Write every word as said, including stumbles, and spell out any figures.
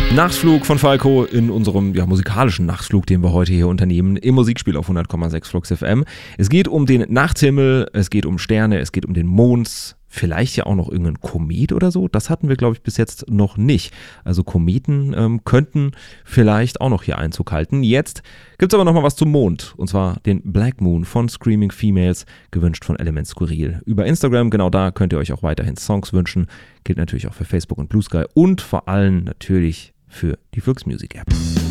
Nachtflug von Falco in unserem ja, musikalischen Nachtflug, den wir heute hier unternehmen, im Musikspiel auf hundert Komma sechs Flux F M. Es geht um den Nachthimmel, es geht um Sterne, es geht um den Mond, vielleicht ja auch noch irgendein Komet oder so. Das hatten wir, glaube ich, bis jetzt noch nicht. Also Kometen ähm, könnten vielleicht auch noch hier Einzug halten. Jetzt gibt es aber noch mal was zum Mond, und zwar den Black Moon von Screaming Females, gewünscht von Element Skurril. Über Instagram, genau da könnt ihr euch auch weiterhin Songs wünschen. Gilt natürlich auch für Facebook und Blue Sky und vor allem natürlich für die Flux Music App.